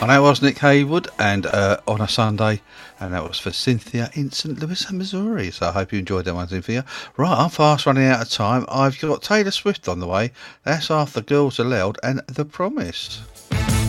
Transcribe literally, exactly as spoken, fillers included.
And that was Nick Haywood, and uh, on a Sunday, and that was for Cynthia in Saint Louis, Missouri. So I hope you enjoyed that one, Cynthia. Right, I'm fast running out of time. I've got Taylor Swift on the way. That's after Girls Aloud and The Promise.